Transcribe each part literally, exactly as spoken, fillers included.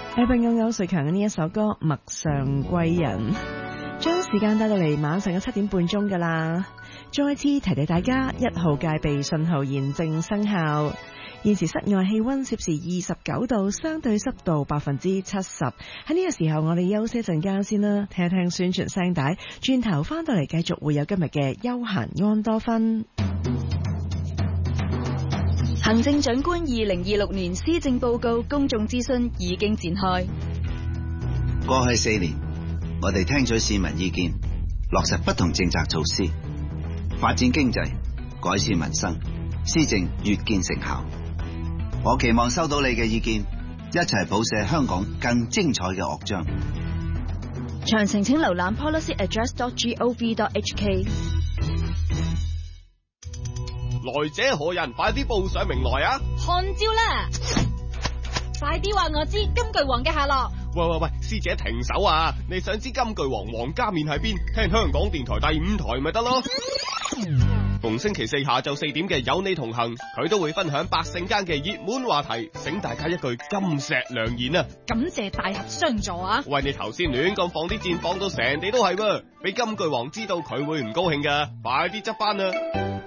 Evan 歐歐瑞強嘅呢一首歌《陌上歸人》，將時間帶到嚟晚上嘅七點半鐘噶啦。再次提提大家，一號戒備信號現正生效。現時室外氣溫攝氏二十九度，相對濕度百分之七十。喺呢個時候，我哋休息一陣間先啦，聽一聽宣傳聲帶。轉頭翻到嚟，繼續會有今日嘅休閒安多芬。 行政長官二零二六年施政報告公眾諮詢已經展開。 過去四年，我哋聽取市民意見，落實不同政策措施，發展經濟，改善民生，施政越見成效。我期望收到你嘅意見，一齊譜寫香港更精彩嘅樂章。 詳情請瀏覽 policy address dot gov dot h k。 來者何人？快啲報上名來啊！ 看招啦！快啲話我知金句王嘅下落。 喂喂喂，師姐停手啊！你想知金句王王家面喺邊？聽香港電台第五台咪得咯。逢星期四下晝四點嘅有你同行，佢都會分享百姓間嘅熱門話題，醒大家一句金石良言啊！ 感謝大俠相助啊！ 喂，你頭先亂咁放啲箭，放到成地都係喎，俾金句王知道佢會唔高興噶，快啲執翻啊！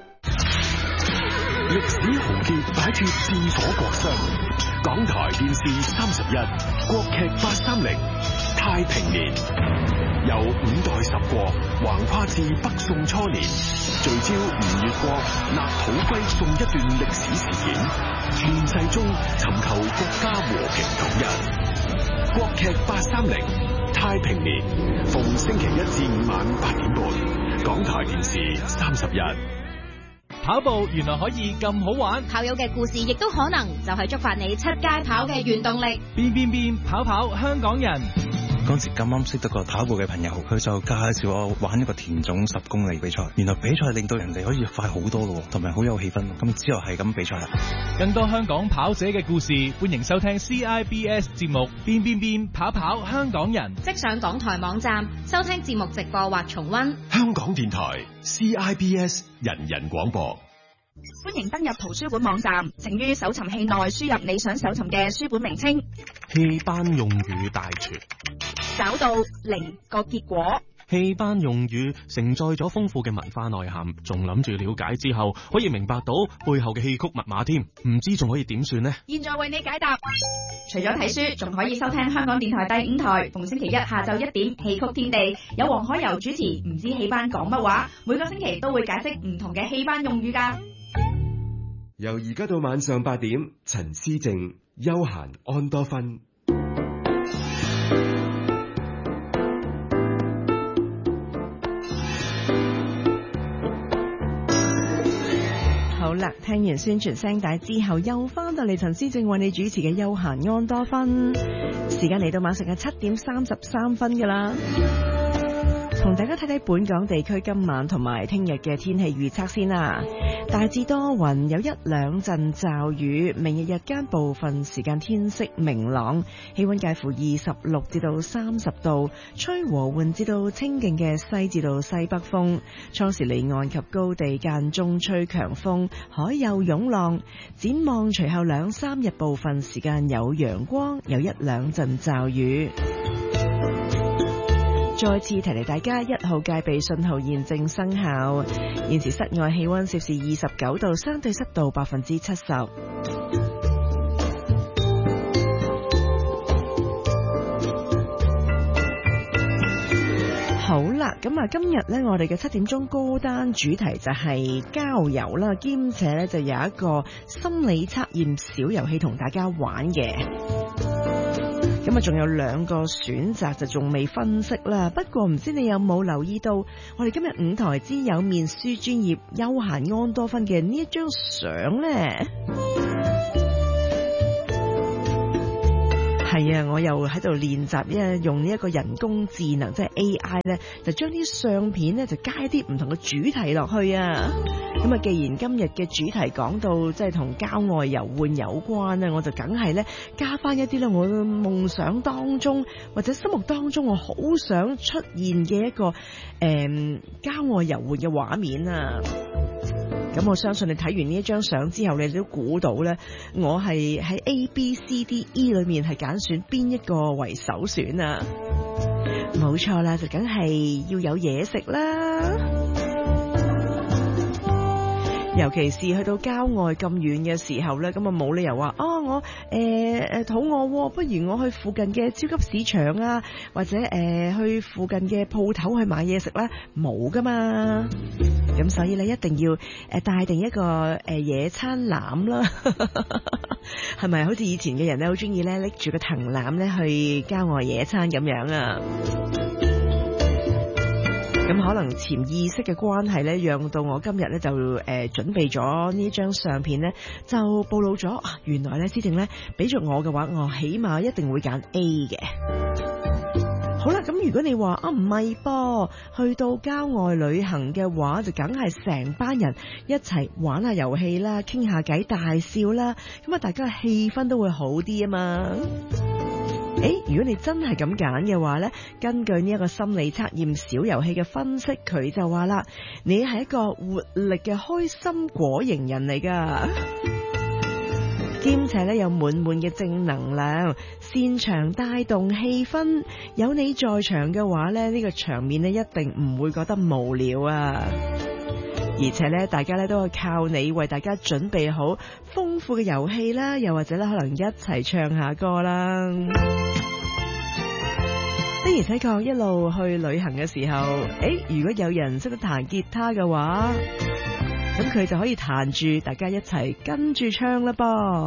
歷史豪傑擺脱戰火國殤，港台電視三十一，國劇八三零，太平年，由五代十國橫跨至北宋初年，聚焦吳越國立土歸宋一段歷史事件，亂世中尋求國家和平統一。國劇八三零，太平年，逢星期一至五晚八點半，港台電視三十一。 跑步原來可以咁好玩， 跑友嘅故事亦都可能就係觸發你出街跑嘅原動力。 變變變，跑跑香港人。 嗰時咁啱識得個跑步嘅朋友，佢就介紹我玩一個田總十公里比賽。原來比賽令到人哋可以快好多嘅，同埋好有氣氛。咁之後係咁比賽啦。 更多香港跑者嘅故事，歡迎收聽 C I B S 節目《變變變，跑跑香港人》。 即上港台網站收聽節目直播或重溫。 香港電台 C I B S 人人廣播。 歡迎登入圖書館網站，請於搜尋器內輸入你想搜尋嘅書本名稱。 戲班用語大全， 找到零個結果。 戲班用語承載咗豐富嘅文化內涵，仲諗住了解之後可以明白到背後嘅戲曲密碼添，唔知仲可以點算呢？ 現在為你解答。除咗睇書，仲可以收聽香港電台第五台，逢星期一下晝一點戲曲天地，有黃海柔主持。唔知戲班講乜話，每個星期都會解釋唔同嘅戲班用語噶。 由而家到晚上八點，陳思靜休閒安多芬。 好啦，聽完宣傳聲帶之後，又翻到嚟陳思正為你主持嘅休閒安多芬，時間嚟到晚上嘅七點三十三分噶啦。同大家睇睇本港地區今晚同埋聽日嘅天氣預測先啦。大致多雲，有一兩陣驟雨。明日日間部分時間天色明朗，氣溫介乎二十六至到三十度，吹和緩至到清勁嘅西至到西北風。初時離岸及高地間中吹強風，海有湧浪。展望隨後兩三日部分時間有陽光，有一兩陣驟雨。再次提提大家，一號戒備信號現正生效。現時室外氣溫攝氏二十九度，相對濕度百分之七十。好啦，咁啊，今日呢，我哋嘅七點鐘歌單主題就係郊遊啦，兼且呢就有一個心理測驗小遊戲同大家玩嘅。咁啊，仲有兩個選擇就仲未分析啦。不過唔知你有冇留意到，我哋今日五台之友面書專頁休閒安多芬嘅呢一張相呢？係啊，我又喺度練習，因為用呢一個人工智能，即係 A I 咧，就將啲相片咧就加一啲唔同嘅主題落去啊。咁啊，既然今日嘅主題講到即係同郊外遊玩有關啊，我就梗係咧加翻一啲咧我夢想當中或者心目當中我好想出現嘅一個誒、嗯、郊外遊玩嘅畫面啊。 咁我相信你睇完呢一張相之後，你都估到咧，我係喺 A B C D E 裏面係揀選邊一個為首選啊？冇錯啦，就梗係要有嘢食啦。尤其是去到郊外咁遠嘅時候咧，咁啊冇理由話啊我誒誒肚餓，不如我去附近嘅超級市場啊，或者誒、呃、去附近嘅鋪頭去買嘢食啦，冇噶嘛。咁所以咧一定要誒帶定一個誒野餐籃啦，係咪好似以前嘅人咧好中意咧拎住個藤籃咧去郊外野餐咁樣啊？咁可能潛意識嘅關係咧，讓到我今日咧就誒、呃、準備咗呢張相片咧，就暴露咗啊！原來咧思靜咧俾咗我嘅話，我起碼一定會揀 A 嘅。好啦，咁如果你話啊唔係噃，去到郊外旅行嘅話，就梗係成班人一齊玩下遊戲啦，傾下偈，大笑啦，咁啊大家氣氛都會好啲啊嘛。誒，如果你真係咁揀嘅話呢，根據呢一個心理測驗小遊戲嘅分析，佢就話啦，你係一個活力嘅開心果型人嚟噶，兼且呢有滿滿嘅正能量，擅長帶動氣氛。有你在場嘅話呢，呢個場面呢一定唔會覺得無聊啊！而且咧，大家咧都係靠你為大家準備好豐富嘅遊戲啦，又或者咧可能一齊唱下歌啦。的而且確一路去旅行嘅時候，誒，如果有人識得彈吉他嘅話，咁佢就可以彈住，大家一齊跟住唱啦噃。